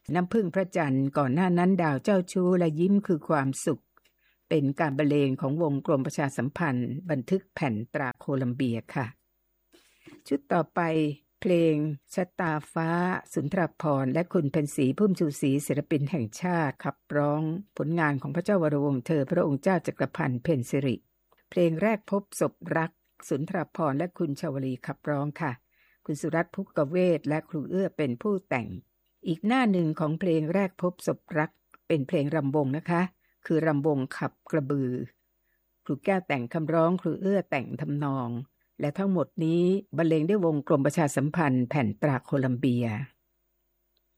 น้ำผึ้งพระจันทร์ก่อนหน้านั้นดาวเจ้าชู้และยิ้มคือความสุขเป็นการบรรเลงของวงกรมประชาสัมพันธ์บันทึกแผ่นตราโคลัมเบียค่ะชุดต่อไปเพลงชะตาฟ้าสุนทรภรณ์และคุณเพ็ญศรีพุ่มชูศรีศิลปินแห่งชาติขับร้องผลงานของพระเจ้าวรวงศ์เธอพระองค์เจ้าจักรพันธ์เพ็ญสิริเพลงแรกพบศพรักสุนทรภรณ์และคุณชวลีขับร้องค่ะคุณสุรัตน์ ภุกเวศและครูเอื้อเป็นผู้แต่งอีกหน้าหนึ่งของเพลงแรกพบศพรักเป็นเพลงรำวงนะคะคือรำวงขับกระบือครูแก้วแต่งคำร้องครูเอื้อแต่งทำนองและทั้งหมดนี้บรรเลงด้วยวงกรมประชาสัมพันธ์แผ่นตราโคลัมเบีย